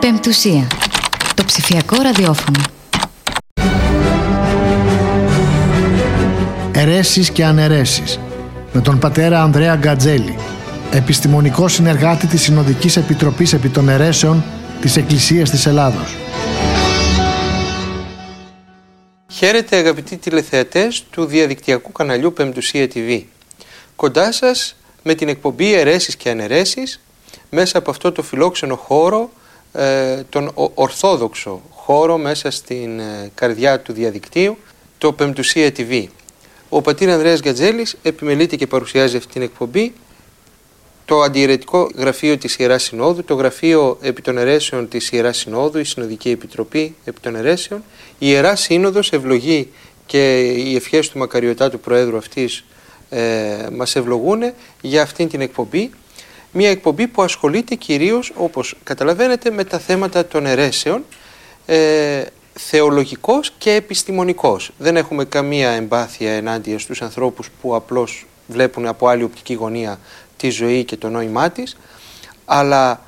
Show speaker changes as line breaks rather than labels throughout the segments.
Πεμπτουσία. Το ψηφιακό ραδιόφωνο.
Αιρέσεις και αναιρέσεις. Με τον πατέρα Ανδρέα Γκατζέλη, επιστημονικό συνεργάτη της Συνοδικής Επιτροπής επί των Αιρέσεων της Εκκλησίας της Ελλάδος.
Χαίρετε αγαπητοί τηλεθεατές του διαδικτυακού καναλιού Πεμπτουσία TV. Κοντά σας με την εκπομπή Αιρέσεις και Αναιρέσεις, μέσα από αυτό το φιλόξενο χώρο, τον ορθόδοξο χώρο μέσα στην καρδιά του διαδικτύου, το Πεμπτουσία TV. Ο πατήρ Ανδρέας Γκατζέλης επιμελείται και παρουσιάζει αυτή την εκπομπή, το αντιαιρετικό γραφείο της Ιεράς Συνόδου, το γραφείο επί των Αιρέσεων της Ιεράς Συνόδου, η Συνοδική Επιτροπή επί των Αιρέσεων. Η Ιερά Σύνοδος ευλογεί και οι ευχές του μακαριωτάτου Προέδρου αυτής μας ευλογούν για αυτήν την εκπομπή. Μια εκπομπή που ασχολείται κυρίως, όπως καταλαβαίνετε, με τα θέματα των αιρέσεων, θεολογικός και επιστημονικός. Δεν έχουμε καμία εμπάθεια ενάντια στους ανθρώπους που απλώς βλέπουν από άλλη οπτική γωνία τη ζωή και το νόημά της, αλλά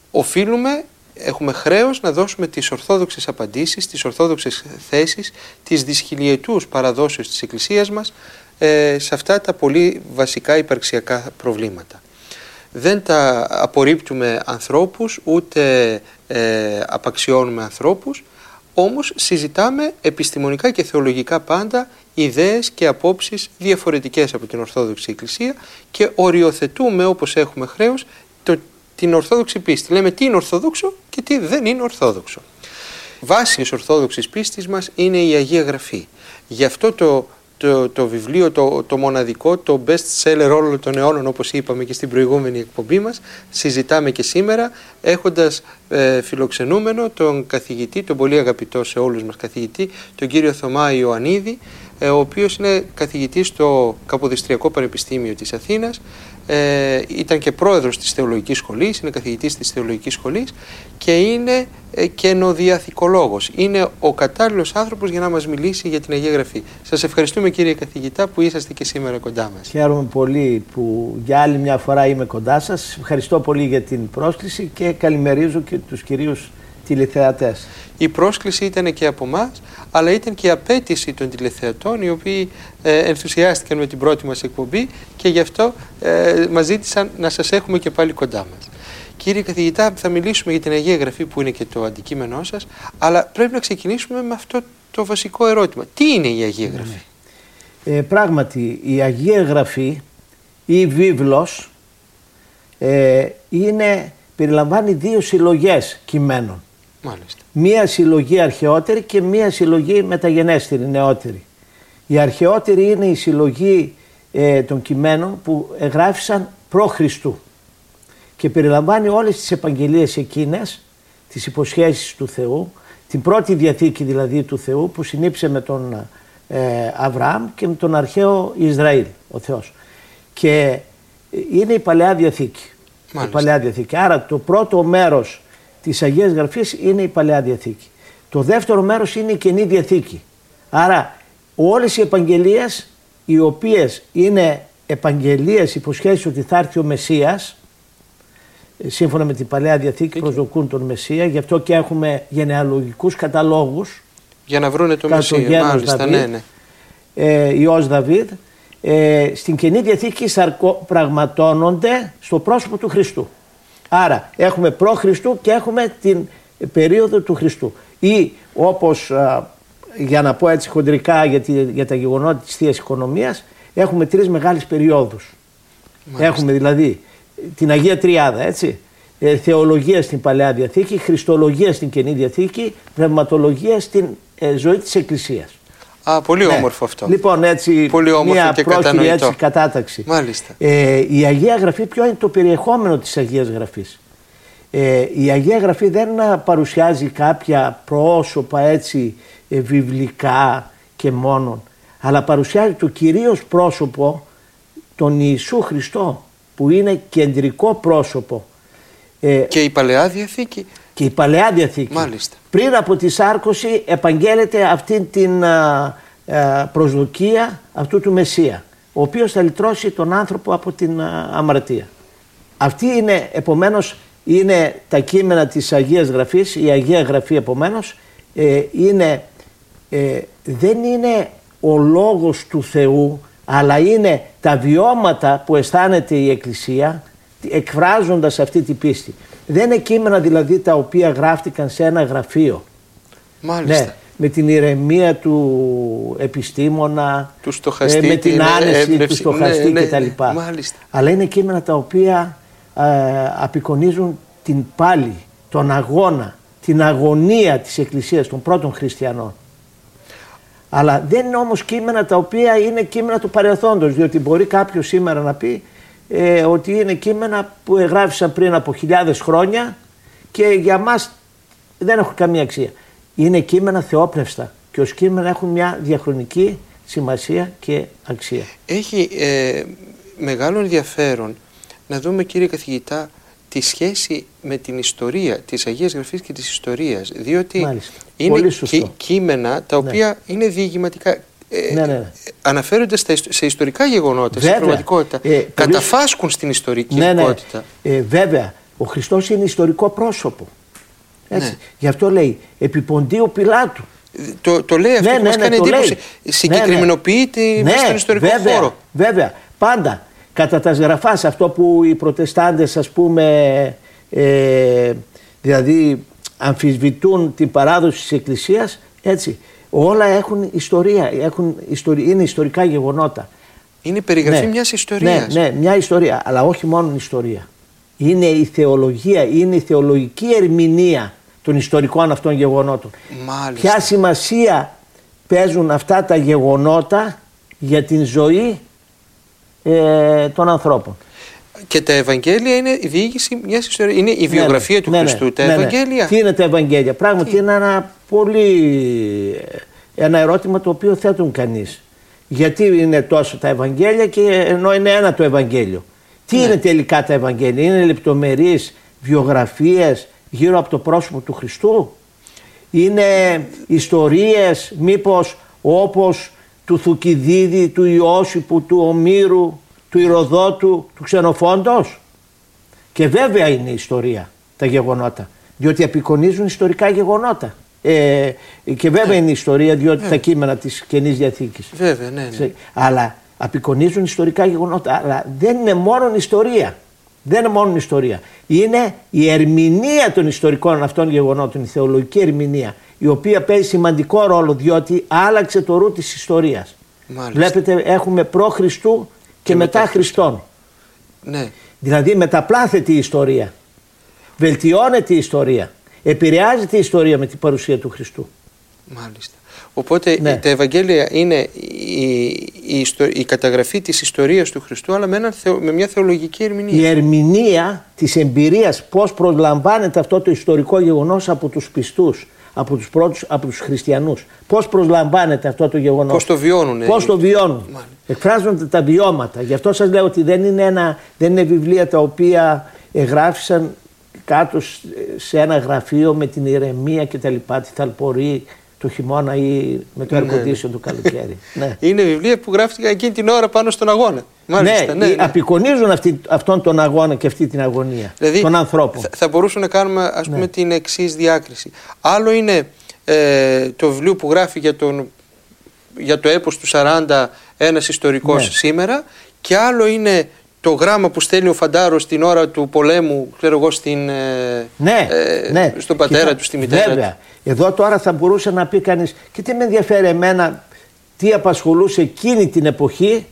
έχουμε χρέος να δώσουμε τις ορθόδοξες απαντήσεις, τις ορθόδοξες θέσεις, τις δυσχυλιετούς παραδόσεις της Εκκλησίας μας σε αυτά τα πολύ βασικά υπαρξιακά προβλήματα. Δεν τα απορρίπτουμε ανθρώπους, ούτε απαξιώνουμε ανθρώπους, όμως συζητάμε επιστημονικά και θεολογικά πάντα ιδέες και απόψεις διαφορετικές από την Ορθόδοξη Εκκλησία και οριοθετούμε, όπως έχουμε χρέος, την Ορθόδοξη πίστη. Λέμε τι είναι Ορθόδοξο και τι δεν είναι Ορθόδοξο. Βάση της Ορθόδοξης πίστης μας είναι η Αγία Γραφή. Γι' αυτό το βιβλίο, το μοναδικό, το best seller όλων των αιώνων, όπως είπαμε και στην προηγούμενη εκπομπή μας, συζητάμε και σήμερα, έχοντας φιλοξενούμενο τον καθηγητή, τον πολύ αγαπητό σε όλους μας καθηγητή, τον κύριο Θωμά Ιωαννίδη, ο οποίος είναι καθηγητής στο Καποδιστριακό Πανεπιστήμιο της Αθήνας, ήταν και πρόεδρος της Θεολογικής Σχολής, είναι καθηγητής της Θεολογικής Σχολής και είναι καινοδιαθηκολόγος. Είναι ο κατάλληλος άνθρωπος για να μας μιλήσει για την Αγία Γραφή. Σας ευχαριστούμε κύριε καθηγητά που είσαστε και σήμερα κοντά μας.
Χαίρομαι πολύ που για άλλη μια φορά είμαι κοντά σας. Ευχαριστώ πολύ για την πρόσκληση και καλημερίζω και τους κυρίους τηλεθεατές.
Η πρόσκληση ήταν και από εμάς, αλλά ήταν και η απέτηση των τηλεθεατών, οι οποίοι ενθουσιάστηκαν με την πρώτη μας εκπομπή και γι' αυτό μας ζήτησαν να σας έχουμε και πάλι κοντά μας. Κύριε καθηγητά, θα μιλήσουμε για την Αγία Γραφή που είναι και το αντικείμενό σας, αλλά πρέπει να ξεκινήσουμε με αυτό το βασικό ερώτημα. Τι είναι η Αγία Γραφή?
Πράγματι, η Αγία Γραφή ή βίβλος περιλαμβάνει δύο συλλογές κειμένων.
Μάλιστα.
Μία συλλογή αρχαιότερη και μία συλλογή μεταγενέστερη, νεότερη. Η αρχαιότερη είναι η συλλογή των κειμένων που εγγράφησαν προ Χριστού και περιλαμβάνει όλες τις επαγγελίες εκείνες, τις υποσχέσεις του Θεού, την πρώτη διαθήκη δηλαδή του Θεού που συνήψε με τον Αβραάμ και με τον αρχαίο Ισραήλ, ο Θεός. Και είναι η Παλαιά Διαθήκη. Η Παλαιά Διαθήκη. Άρα το πρώτο μέρος της Αγίας Γραφής είναι η Παλαιά Διαθήκη. Το δεύτερο μέρος είναι η Καινή Διαθήκη. Άρα όλες οι επαγγελίες, οι οποίες είναι επαγγελίες υποσχέσεις ότι θα έρθει ο Μεσσίας, σύμφωνα με την Παλαιά Διαθήκη προσδοκούν τον Μεσσία, γι' αυτό και έχουμε γενεαλογικούς καταλόγους
για να βρούνε το Μεσσία. Μάλιστα,
Δαβίδ, Υιός Δαβίδ. Στην Καινή Διαθήκη πραγματώνονται στο πρόσωπο του Χριστού. Άρα έχουμε προ Χριστού και έχουμε την περίοδο του Χριστού. Ή όπως, για να πω έτσι χοντρικά για τα γεγονότα της Θείας Οικονομίας, έχουμε τρεις μεγάλες περιόδους. Μάλιστα. Έχουμε δηλαδή την Αγία Τριάδα, έτσι, θεολογία στην Παλαιά Διαθήκη, χριστολογία στην Καινή Διαθήκη, πνευματολογία στην ζωή της Εκκλησίας.
Πολύ όμορφο αυτό.
Λοιπόν, έτσι,
πολύ όμορφο
μια
και
πρόχειρη έτσι κατάταξη.
Μάλιστα.
Η Αγία Γραφή, ποιο είναι το περιεχόμενο της Αγίας Γραφής? Η Αγία Γραφή δεν παρουσιάζει κάποια πρόσωπα έτσι βιβλικά και μόνον, αλλά παρουσιάζει το κυρίως πρόσωπο τον Ιησού Χριστό, που είναι κεντρικό πρόσωπο.
Και η Παλαιά Διαθήκη.
Και η Παλαιά Διαθήκη.
Μάλιστα.
Πριν από τη σάρκωση επαγγέλλεται αυτή την προσδοκία αυτού του Μεσσία, ο οποίος θα λυτρώσει τον άνθρωπο από την αμαρτία. Αυτή είναι επομένως είναι τα κείμενα της Αγίας Γραφής, η Αγία Γραφή επομένως δεν είναι ο λόγος του Θεού, αλλά είναι τα βιώματα που αισθάνεται η Εκκλησία εκφράζοντας αυτή την πίστη. Δεν είναι κείμενα δηλαδή τα οποία γράφτηκαν σε ένα γραφείο.
Μάλιστα.
Ναι, με την ηρεμία του επιστήμονα,
του στοχαστή,
με την άνεση του στοχαστή κτλ. Αλλά είναι κείμενα τα οποία απεικονίζουν την πάλη, τον αγώνα, την αγωνία της Εκκλησίας των πρώτων χριστιανών. Αλλά δεν είναι όμως κείμενα τα οποία είναι κείμενα του παρελθόντος, διότι μπορεί κάποιος σήμερα να πει ότι είναι κείμενα που εγγράφησαν πριν από χιλιάδες χρόνια και για μας δεν έχουν καμία αξία. Είναι κείμενα θεόπνευστα και ως κείμενα έχουν μια διαχρονική σημασία και αξία.
Έχει μεγάλο ενδιαφέρον να δούμε, κύριε καθηγητά, τη σχέση με την ιστορία της Αγίας Γραφής και της ιστορίας, διότι
Μάλιστα.
είναι κείμενα τα οποία είναι διηγηματικά. Αναφέρονται σε ιστορικά γεγονότα, στην πραγματικότητα. Καταφάσκουν στην ιστορικότητα.
Βέβαια, ο Χριστός είναι ιστορικό πρόσωπο. Έτσι. Γι' αυτό λέει επί Ποντίου Πιλάτου.
Το λέει αυτό που μας κάνει εντύπωση. Συγκεκριμενοποιείται μέσα στον ιστορικό χώρο.
Βέβαια, πάντα κατά τα γραφάς, αυτό που οι προτεστάντες ας πούμε δηλαδή αμφισβητούν την παράδοση της Εκκλησίας, έτσι, όλα έχουν ιστορία, είναι ιστορικά γεγονότα.
Είναι περιγραφή μιας ιστορίας.
Ναι, μια ιστορία, αλλά όχι μόνο ιστορία. Είναι η θεολογία, είναι η θεολογική ερμηνεία των ιστορικών αυτών γεγονότων.
Μάλιστα.
Ποια σημασία παίζουν αυτά τα γεγονότα για την ζωή των ανθρώπων.
Και τα Ευαγγέλια είναι η διήγηση μιας ιστορίας, είναι η βιογραφία του Χριστού. Τα Ευαγγέλια.
Τι είναι τα Ευαγγέλια? Πράγματι είναι ένα ερώτημα το οποίο θέτουν κανείς. Γιατί είναι τόσο τα Ευαγγέλια και ενώ είναι ένα το Ευαγγέλιο? Τι είναι τελικά τα Ευαγγέλια? Είναι λεπτομερείς βιογραφίες γύρω από το πρόσωπο του Χριστού? Είναι ιστορίες μήπως όπως του Θουκυδίδη, του Ιώσιπου, του Ομήρου, του Ηροδότου, του Ξενοφόντος? Και βέβαια είναι ιστορία τα γεγονότα, διότι απεικονίζουν ιστορικά γεγονότα. Και βέβαια είναι ιστορία, διότι τα κείμενα της Καινής Διαθήκης.
Βέβαια, ναι.
Αλλά απεικονίζουν ιστορικά γεγονότα, αλλά δεν είναι μόνο ιστορία. Δεν είναι μόνο ιστορία. Είναι η ερμηνεία των ιστορικών αυτών γεγονότων, η θεολογική ερμηνεία, η οποία παίζει σημαντικό ρόλο, διότι άλλαξε το ρου της ιστορίας.
Μάλιστα.
Βλέπετε, έχουμε προ Χριστού και μετά Χριστόν.
Ναι.
Δηλαδή μεταπλάθεται η ιστορία. Βελτιώνεται η ιστορία. Επηρεάζεται η ιστορία με την παρουσία του Χριστού.
Μάλιστα. Οπότε τα Ευαγγέλια είναι η καταγραφή της ιστορίας του Χριστού, αλλά με μια θεολογική ερμηνεία.
Η ερμηνεία της εμπειρίας, πώς προσλαμβάνεται αυτό το ιστορικό γεγονός από τους πιστούς, από τους πρώτους, από τους χριστιανούς. Πώς προσλαμβάνεται αυτό το γεγονός.
Πώς το βιώνουν.
Πώς το βιώνουν. Εκφράζονται τα βιώματα. Γι' αυτό σας λέω ότι δεν είναι βιβλία τα οποία εγγράφησαν κάτω σε ένα γραφείο με την ηρεμία και τα λοιπά, τη θαλπορή το χειμώνα ή με το air condition το καλοκαίρι.
Είναι βιβλία που γράφτηκαν εκείνη την ώρα πάνω στον αγώνα. Μάλιστα,
απεικονίζουν αυτόν τον αγώνα και αυτή την αγωνία των ανθρώπων.
Θα μπορούσαμε να κάνουμε ας πούμε την εξής διάκριση. Άλλο είναι το βιβλίο που γράφει για το έπος του 40 ένας ιστορικός σήμερα, και άλλο είναι το γράμμα που στέλνει ο Φαντάρος την ώρα του πολέμου, ξέρω εγώ, στον πατέρα του, στη μητέρα
βέβαια.
του.
Εδώ τώρα θα μπορούσε να πει κανείς, και τι με ενδιαφέρει εμένα τι απασχολούσε εκείνη την εποχή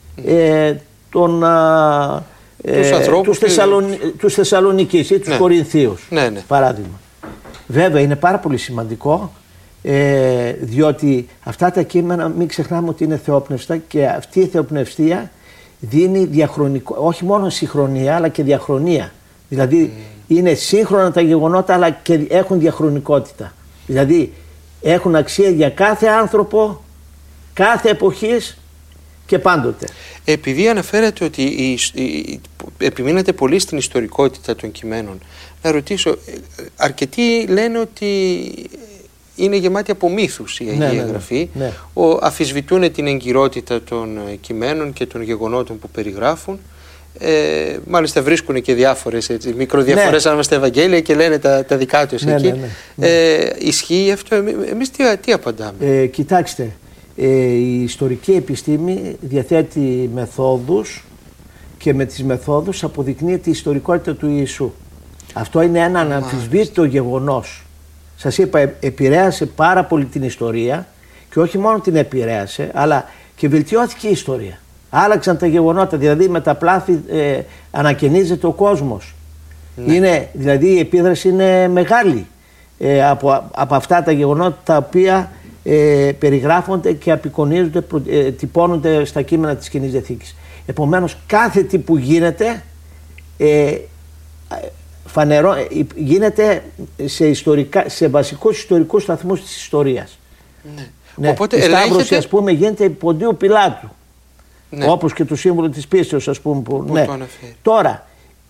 τους Θεσσαλονικείς ή τους Κορινθίους, παράδειγμα. Βέβαια είναι πάρα πολύ σημαντικό, διότι αυτά τα κείμενα μην ξεχνάμε ότι είναι θεόπνευστα, και αυτή η θεοπνευστία δίνει διαχρονικό, όχι μόνο συγχρονία αλλά και διαχρονία. Δηλαδή είναι σύγχρονα τα γεγονότα αλλά και έχουν διαχρονικότητα. Δηλαδή έχουν αξία για κάθε άνθρωπο, κάθε εποχής και πάντοτε.
Επειδή αναφέρατε ότι επιμείνατε πολύ στην ιστορικότητα των κειμένων, να ρωτήσω, αρκετοί λένε ότι είναι γεμάτη από μύθους η Αγία Γραφή. Αφισβητούν την εγκυρότητα των κειμένων και των γεγονότων που περιγράφουν. Μάλιστα βρίσκουν και διάφορες μικροδιαφορές ανάμεσα στα Ευαγγέλια και λένε τα δικά τους εκεί. Ισχύει αυτό? Εμείς τι απαντάμε?
Κοιτάξτε, η ιστορική επιστήμη διαθέτει μεθόδους και με τις μεθόδους αποδεικνύεται η ιστορικότητα του Ιησού. Αυτό είναι ένα αναμφισβήτητο γεγονός. Σας είπα, επηρέασε πάρα πολύ την ιστορία και όχι μόνο την επηρέασε, αλλά και βελτιώθηκε η ιστορία. Άλλαξαν τα γεγονότα, δηλαδή με τα πλάθη ανακαινίζεται ο κόσμος. Ναι. Δηλαδή η επίδραση είναι μεγάλη από αυτά τα γεγονότα τα οποία περιγράφονται και απεικονίζονται, τυπώνονται στα κείμενα της Καινής Διαθήκης. Επομένως κάθε τι που γίνεται γίνεται σε βασικούς ιστορικούς σταθμούς της ιστορίας. Ναι. Ναι. Οπότε η Σταύρωση, ας πούμε, γίνεται επί Ποντίου Πιλάτου. Ναι. Όπως και το σύμβολο της πίστεως, ας πούμε. Που ναι. Τώρα,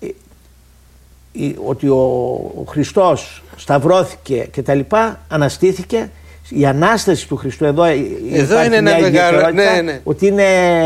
ότι ο Χριστός σταυρώθηκε και τα λοιπά, αναστήθηκε, η Ανάσταση του Χριστού εδώ
είναι ένα μεγάλο,
ότι είναι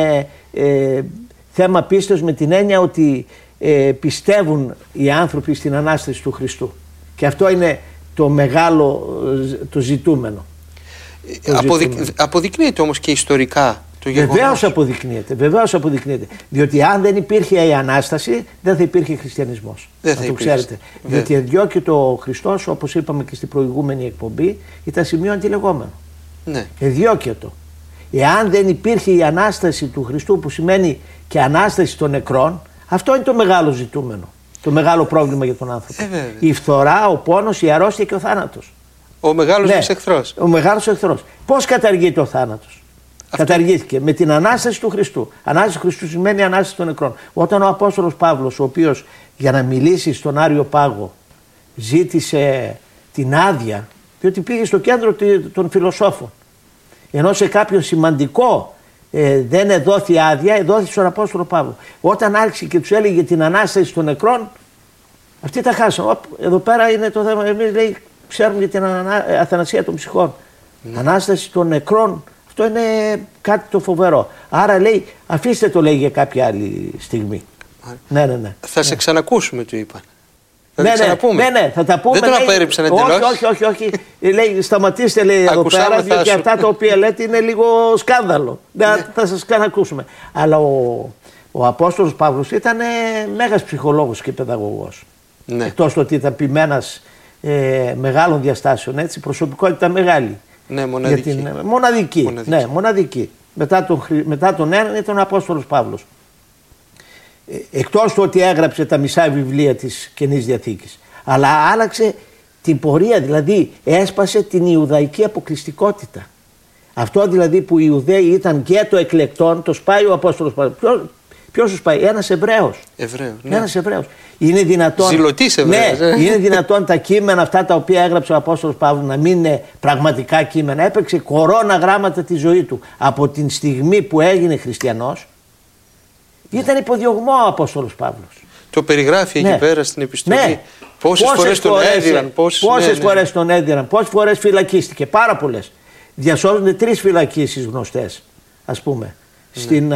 θέμα πίστεως με την έννοια ότι πιστεύουν οι άνθρωποι στην Ανάσταση του Χριστού. Και αυτό είναι το μεγάλο το ζητούμενο.
Αποδεικνύεται όμως και ιστορικά το γεγονός.
Βεβαίως αποδεικνύεται. Διότι αν δεν υπήρχε η Ανάσταση, δεν θα υπήρχε χριστιανισμός.
Δεν θα
το ξέρετε. Διότι εδιώκεται ο Χριστός, όπως είπαμε και στην προηγούμενη εκπομπή, ήταν σημείο αντιλεγόμενο.
Ναι.
Εδιώκεται. Εάν δεν υπήρχε η Ανάσταση του Χριστού, που σημαίνει και Ανάσταση των νεκρών, αυτό είναι το μεγάλο ζητούμενο. Το μεγάλο πρόβλημα για τον άνθρωπο. Η φθορά, ο πόνος, η αρρώστια και ο θάνατος.
Ο μεγάλος μας εχθρός.
Ο μεγάλος εχθρός. Πώς καταργείται ο θάνατος? Καταργήθηκε με την Ανάσταση του Χριστού. Ανάσταση του Χριστού σημαίνει Ανάσταση των νεκρών. Όταν ο Απόστολος Παύλος, ο οποίος για να μιλήσει στον Άριο Πάγο ζήτησε την άδεια, διότι πήγε στο κέντρο των φιλοσόφων, ενώ σε κάποιον σημαντικό δεν εδόθη άδεια, εδόθη στον Απόστολο Παύλο. Όταν άρχισε και τους έλεγε την Ανάσταση των νεκρών, αυτοί τα χάσαν. Εδώ πέρα είναι το θέμα. Εμείς, λέει, ξέρουμε για την αθανασία των ψυχών. Ανάσταση των νεκρών, αυτό είναι κάτι το φοβερό. Άρα, λέει, αφήστε το, λέει, για κάποια άλλη στιγμή. Ναι.
Θα σε ξανακούσουμε, του είπαν.
Ναι, θα τα πούμε.
Δεν τον απέρριψαν εντελώς.
Όχι. Λέει, σταματήστε, λέει, εδώ πέρα, διότι αυτά τα οποία λέτε είναι λίγο σκάνδαλο. Θα σας ξανακούσουμε. Αλλά ο Απόστολος Παύλος ήταν μέγας ψυχολόγος και παιδαγωγός. Ναι. Εκτός ότι ήταν ποιμένας μεγάλων διαστάσεων, έτσι, προσωπικότητα μεγάλη.
Ναι, μοναδική.
Μοναδική. Μετά τον έναν ήταν ο Απόστολος Παύλος. Εκτός του ότι έγραψε τα μισά βιβλία της Καινής Διαθήκης, αλλά άλλαξε την πορεία, δηλαδή έσπασε την Ιουδαϊκή αποκλειστικότητα. Αυτό δηλαδή που οι Ιουδαίοι ήταν και το εκλεκτόν, το σπάει ο Απόστολος Παύλος. Ποιος το σπάει? Ένας Εβραίος. Ένας Εβραίος. Είναι δυνατόν,
Ζηλωτής Εβραίος.
Είναι δυνατόν τα κείμενα αυτά τα οποία έγραψε ο Απόστολος Παύλος να μην είναι πραγματικά κείμενα? Έπαιξε κορώνα γράμματα τη ζωή του. Από την στιγμή που έγινε χριστιανός, ήταν υποδιωγμό ο Απόστολος Παύλος.
Το περιγράφει εκεί πέρα στην επιστολή. Ναι. Πόσες φορές τον έδιραν.
Φορές τον έδιραν. Πόσες φορές φυλακίστηκε. Πάρα πολλές. Διασώζονται 3 φυλακίσεις γνωστές, ας πούμε. Στην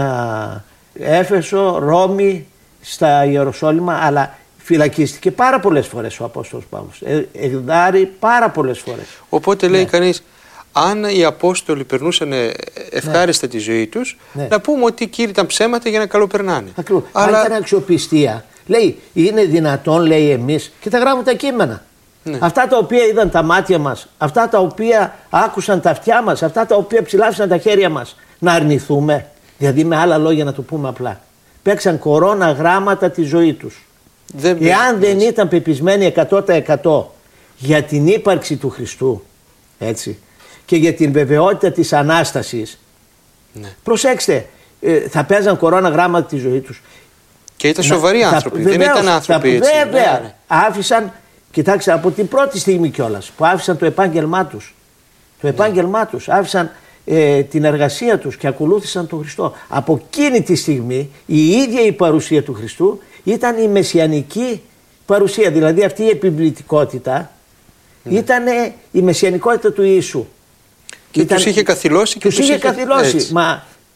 Έφεσο, Ρώμη, στα Ιεροσόλυμα, αλλά φυλακίστηκε πάρα πολλές φορές ο Απόστολος Παύλος. Εγδάρει πάρα πολλές φορές.
Οπότε λέει κανείς, αν οι Απόστολοι περνούσαν ευχάριστα τη ζωή τους, να πούμε ότι κύριοι ήταν ψέματα για να καλοπερνάνε.
Ακριβώς. Αλλά αν ήταν αξιοπιστία, λέει, είναι δυνατόν, λέει, εμείς, και τα γράφουν τα κείμενα. Ναι. Αυτά τα οποία είδαν τα μάτια μας, αυτά τα οποία άκουσαν τα αυτιά μας, αυτά τα οποία ψηλάφισαν τα χέρια μας, να αρνηθούμε? Δηλαδή, με άλλα λόγια να το πούμε απλά, παίξαν κορώνα γράμματα τη ζωή τους. Εάν δεν ήταν πεπισμένοι 100% για την ύπαρξη του Χριστού, έτσι, και για την βεβαιότητα της Ανάστασης, προσέξτε, θα παίζαν κορώνα γράμματα τη ζωή τους. Και
ήταν σοβαροί άνθρωποι, δεν ήταν άνθρωποι έτσι.
Βέβαια, άφησαν, κοιτάξτε, από την πρώτη στιγμή κιόλας, που άφησαν το επάγγελμά τους. Το επάγγελμά τους, άφησαν την εργασία τους και ακολούθησαν τον Χριστό. Από εκείνη τη στιγμή η ίδια η παρουσία του Χριστού ήταν η μεσιανική παρουσία. Δηλαδή αυτή η επιβλητικότητα ήταν η μεσιανικότητα του Ιησού.
Και τους είχε καθυλώσει και
τους είχε καθυλώσει. Μα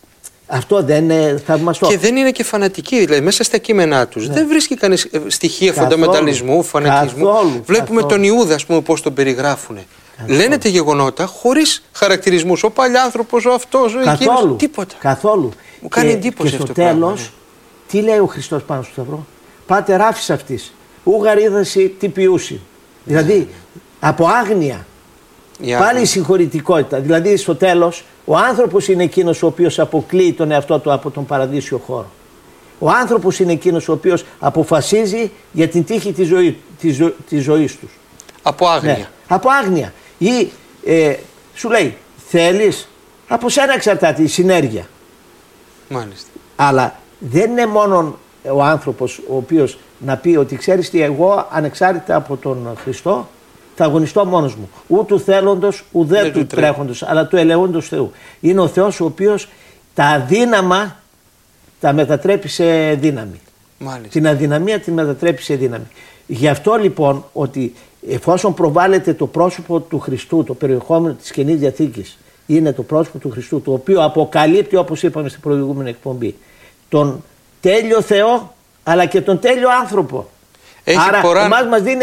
Αυτό δεν είναι θαυμαστό.
Και δεν είναι και φανατικοί, δηλαδή μέσα στα κείμενά τους. Ναι. Δεν βρίσκει κανείς στοιχεία φονταμεταλλισμού, φανατισμού. Βλέπουμε τον Ιούδα, ας πούμε, πώς τον περιγράφουν. Λένε τα γεγονότα χωρίς χαρακτηρισμούς. Ο παλιάνθρωπος, ο αυτός, ο εκείνος. Τίποτα.
Καθόλου.
Μου κάνει εντύπωση αυτό.
Και στο τέλος, τι λέει ο Χριστός πάνω στο σταυρό? Πάτε ράφης αυτής. Ου γαρίδαση τι ποιούσι. Δηλαδή από άγνοια. Πάλι η συγχωρητικότητα. Δηλαδή στο τέλος ο άνθρωπος είναι εκείνος ο οποίος αποκλείει τον εαυτό του από τον παραδείσιο χώρο. Ο άνθρωπος είναι εκείνος ο οποίος αποφασίζει για την τύχη της ζωής τους.
Από άγνοια.
Ναι, από άγνοια. Ή σου λέει θέλεις, από σένα εξαρτάται η συνέργεια.
Μάλιστα.
Αλλά δεν είναι μόνο ο άνθρωπος ο οποίος να πει ότι ξέρεις τι, εγώ ανεξάρτητα από τον Χριστό θα αγωνιστώ μόνος μου. Ούτε του θέλοντος, ουδέ του τρέχοντος, αλλά του ελεόντος Θεού. Είναι ο Θεός ο οποίος τα αδύναμα τα μετατρέπει σε δύναμη.
Μάλιστα.
Την αδυναμία την μετατρέπει σε δύναμη. Γι' αυτό λοιπόν ότι εφόσον προβάλλεται το πρόσωπο του Χριστού, το περιεχόμενο της Καινής Διαθήκης είναι το πρόσωπο του Χριστού, το οποίο αποκαλύπτει, όπως είπαμε στην προηγούμενη εκπομπή, τον τέλειο Θεό αλλά και τον τέλειο άνθρωπο.
Άρα εμάς
μας δίνει